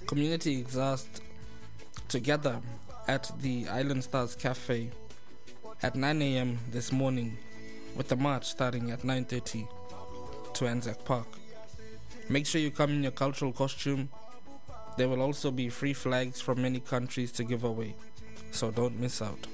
Community exhaust together at the Island Stars Cafe at 9 a.m. this morning, with the march starting at 9:30 to Anzac Park. Make sure you come in your cultural costume. There will also be free flags from many countries to give away, so don't miss out.